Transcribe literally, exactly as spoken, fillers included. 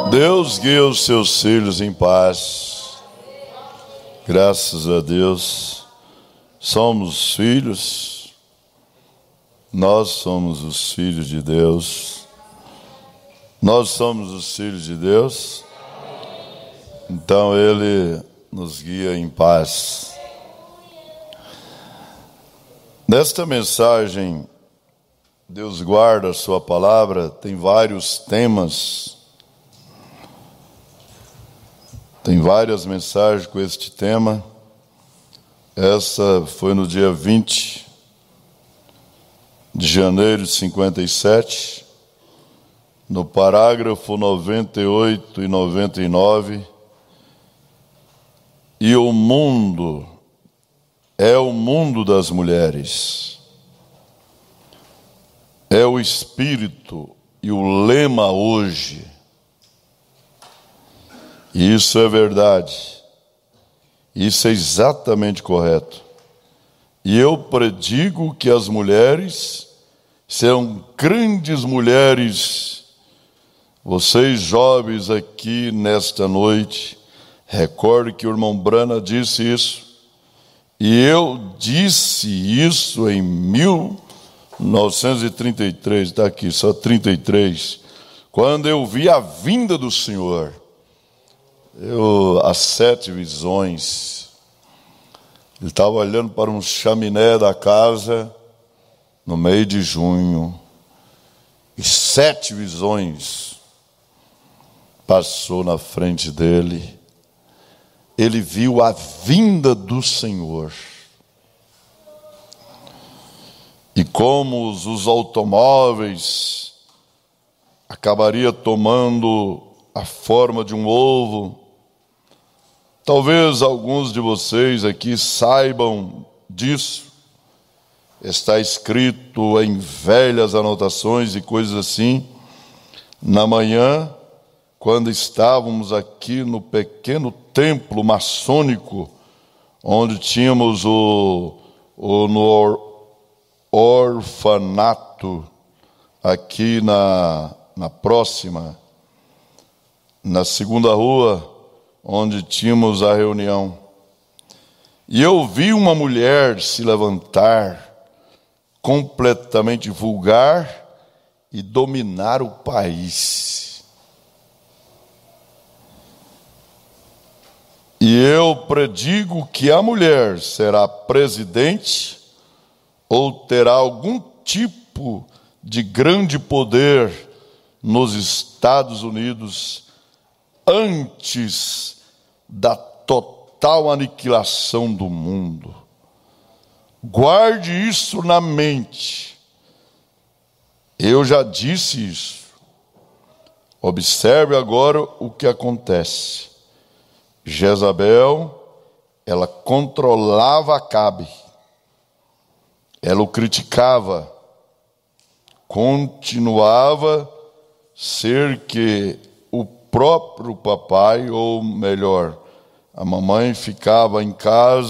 Deus guia os seus filhos em paz. Graças a Deus. Somos filhos. Nós somos os filhos de Deus. Nós somos os filhos de Deus. Então Ele nos guia em paz. Nesta mensagem, Deus guarda a sua palavra, tem vários temas. Tem várias mensagens com este tema. Essa foi no dia vinte de janeiro de cinquenta e sete, no parágrafo noventa e oito e noventa e nove. E o mundo é o mundo das mulheres. É o espírito e o lema hoje. E isso é verdade. Isso é exatamente correto. E eu predigo que as mulheres serão grandes mulheres. Vocês jovens aqui nesta noite, recorde que o irmão Brana disse isso. E eu disse isso em mil novecentos e trinta e três, está aqui, só trinta e três, quando eu vi a vinda do Senhor. Eu, as sete visões, ele estava olhando para um chaminé da casa no meio de junho, e sete visões passou na frente dele. Ele viu a vinda do Senhor. E como os, os automóveis acabaria tomando a forma de um ovo. Talvez alguns de vocês aqui saibam disso. Está escrito em velhas anotações e coisas assim. Na manhã, quando estávamos aqui no pequeno templo maçônico, onde tínhamos o, o no or, orfanato, aqui na, na próxima, na segunda rua, onde tínhamos a reunião. E eu vi uma mulher se levantar, completamente vulgar, e dominar o país. E eu predigo que a mulher será presidente ou terá algum tipo de grande poder nos Estados Unidos antes da total aniquilação do mundo. Guarde isso na mente. Eu já disse isso. Observe agora o que acontece. Jezabel, ela controlava Acabe. Ela o criticava. Continuava ser que o próprio papai, ou melhor, a mamãe ficava em casa